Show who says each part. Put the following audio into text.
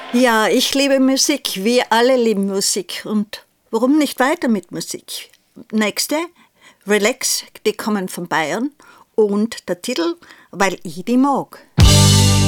Speaker 1: Ja, ich liebe Musik. Wir alle lieben Musik. Und warum nicht weiter mit Musik? Nächste, Relax, die kommen von Bayern. Und der Titel, weil ich die mag.